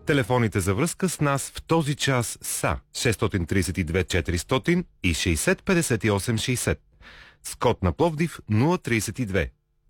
Телефоните за връзка с нас в този час са 632 400 и 60 58 60. С код на Пловдив 032.